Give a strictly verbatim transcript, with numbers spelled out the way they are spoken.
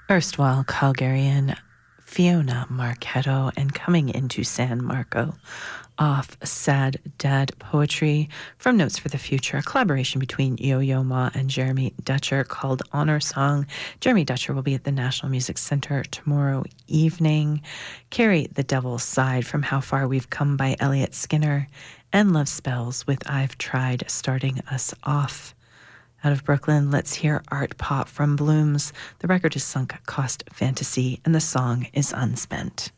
Erstwhile Calgarian Fiona Marchetto and Coming into San Marco off Sad Dad Poetry from Notes for the Future, a collaboration between Yo-Yo Ma and Jeremy Dutcher called Honor Song. Jeremy Dutcher will be at the National Music Center tomorrow evening. Carry the Devil's Side from How Far We've Come by Elliot Skinner, and Love Spells with I've Tried starting us off. Out of Brooklyn, let's hear Art Pop from Blooms. The record is Sunk Cost Fantasy, and the song is Unspent.